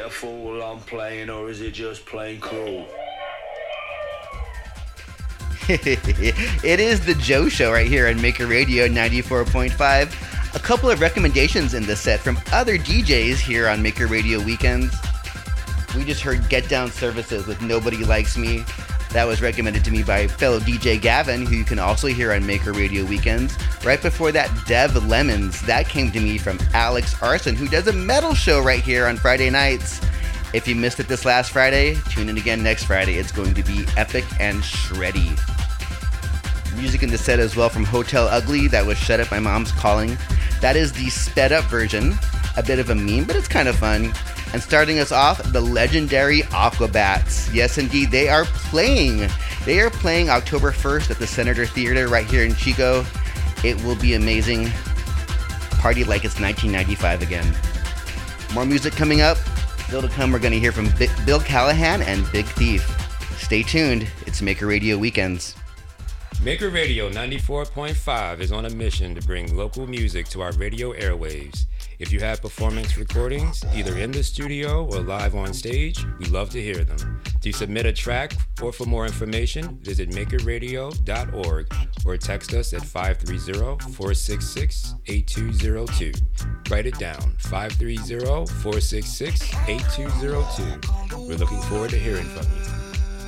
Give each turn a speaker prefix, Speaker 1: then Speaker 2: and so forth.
Speaker 1: a fool I'm playing, or is it just plain cruel?
Speaker 2: It is the Joe Show right here on Maker Radio 94.5. A couple of recommendations in this set from other DJs here on Maker Radio Weekends. We just heard Get Down Services with Nobody Likes Me. That was recommended to me by fellow DJ Gavin, who you can also hear on Maker Radio Weekends. Right before that, Dev Lemons. That came to me from Alex Arson, who does a metal show right here on Friday nights. If you missed it this last Friday, tune in again next Friday. It's going to be epic and shreddy. Music in the set as well from Hotel Ugly. That was Shut Up, My Mom's Calling. That is the sped up version. A bit of a meme, but it's kind of fun. And starting us off, the legendary Aquabats. Yes, indeed, they are playing. They are playing October 1st at the Senator Theater right here in Chico. It will be amazing. Party like it's 1995 again. More music coming up. Still to come, we're going to hear from Bill Callahan and Big Thief. Stay tuned. It's Maker Radio Weekends.
Speaker 3: Maker Radio 94.5 is on a mission to bring local music to our radio airwaves. If you have performance recordings, either in the studio or live on stage, we love to hear them. To submit a track or for more information, visit makerradio.org or text us at 530-466-8202. Write it down, 530-466-8202. We're looking forward to hearing from you.